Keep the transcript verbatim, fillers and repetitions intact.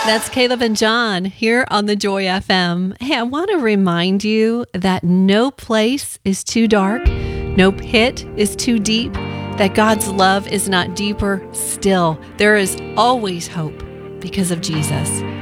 That's Caleb and John here on the Joy F M. Hey, I want to remind you that no place is too dark, no pit is too deep, that God's love is not deeper still. There is always hope because of Jesus.